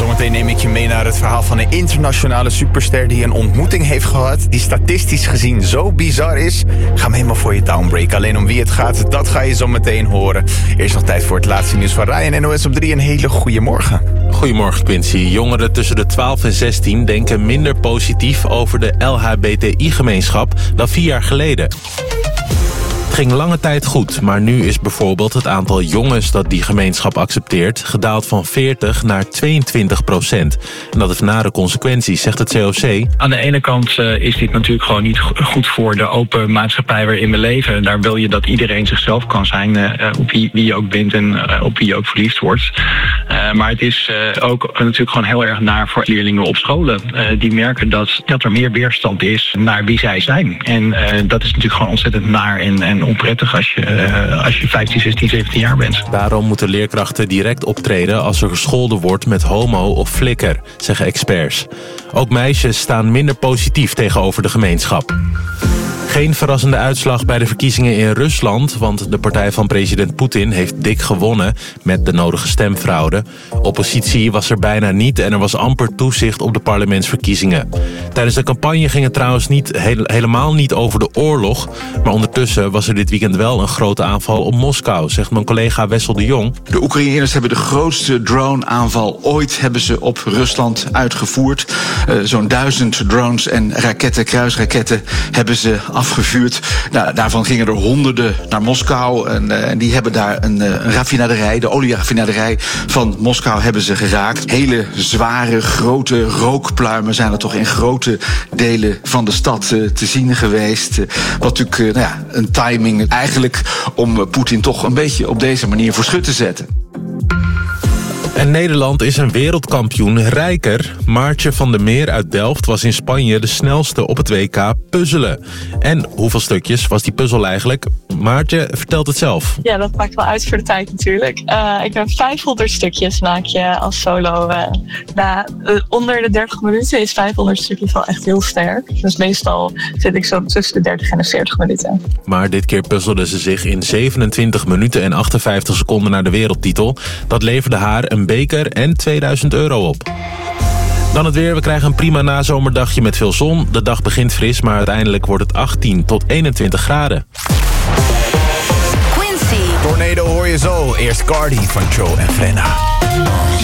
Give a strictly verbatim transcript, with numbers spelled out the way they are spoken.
Zometeen neem ik je mee naar het verhaal van een internationale superster die een ontmoeting heeft gehad die statistisch gezien zo bizar is. Ga hem helemaal voor je downbreak. Alleen om wie het gaat, dat ga je zo meteen horen. Eerst nog tijd voor het laatste nieuws van Ryan, N O S op drie. Een hele goede morgen. Goedemorgen Quincy. Jongeren tussen de twaalf en zestien denken minder positief over de L H B T I-gemeenschap dan vier jaar geleden. Het ging lange tijd goed, maar nu is bijvoorbeeld het aantal jongens dat die gemeenschap accepteert gedaald van veertig naar tweeëntwintig procent. En dat heeft nare consequenties, zegt het C O C. Aan de ene kant uh, is dit natuurlijk gewoon niet goed voor de open maatschappij waarin we leven. Daar wil je dat iedereen zichzelf kan zijn, uh, op wie, wie je ook bent en uh, op wie je ook verliefd wordt. Uh, maar het is uh, ook natuurlijk gewoon heel erg naar voor leerlingen op scholen. Uh, die merken dat, dat er meer weerstand is naar wie zij zijn. En uh, dat is natuurlijk gewoon ontzettend naar en, en onprettig als je, uh, als je vijftien, zestien, zeventien jaar bent. Daarom moeten leerkrachten direct optreden als er gescholden wordt met homo of flikker, zeggen experts. Ook meisjes staan minder positief tegenover de gemeenschap. Geen verrassende uitslag bij de verkiezingen in Rusland, want de partij van president Poetin heeft dik gewonnen met de nodige stemfraude. Oppositie was er bijna niet en er was amper toezicht op de parlementsverkiezingen. Tijdens de campagne ging het trouwens niet, he- helemaal niet over de oorlog, maar ondertussen was er dit weekend wel een grote aanval op Moskou, zegt mijn collega Wessel de Jong. De Oekraïners hebben de grootste drone-aanval ooit hebben ze op Rusland uitgevoerd. Uh, zo'n duizend drones en raketten, kruisraketten hebben ze afgevuurd. Nou, daarvan gingen er honderden naar Moskou. En, uh, en die hebben daar een, uh, een raffinaderij, de olieraffinaderij van Moskou hebben ze geraakt. Hele zware, grote rookpluimen zijn er toch in grote delen van de stad uh, te zien geweest. Uh, wat natuurlijk uh, nou ja, een timing eigenlijk om uh, Poetin toch een beetje op deze manier voor schut te zetten. En Nederland is een wereldkampioen rijker. Maartje van der Meer uit Delft was in Spanje de snelste op het W K puzzelen. En hoeveel stukjes was die puzzel eigenlijk? Maartje vertelt het zelf. Ja, dat maakt wel uit voor de tijd natuurlijk. Uh, ik heb vijfhonderd stukjes maak je als solo. Uh, na, uh, onder de dertig minuten is vijfhonderd stukjes wel echt heel sterk. Dus meestal zit ik zo tussen de dertig en de veertig minuten. Maar dit keer puzzelde ze zich in zevenentwintig minuten en achtenvijftig seconden naar de wereldtitel. Dat leverde haar een beker en tweeduizend euro op. Dan het weer. We krijgen een prima nazomerdagje met veel zon. De dag begint fris, maar uiteindelijk wordt het achttien tot eenentwintig graden. Quincy. Tornado hoor je zo. Eerst Cardi van Joe en Frenna.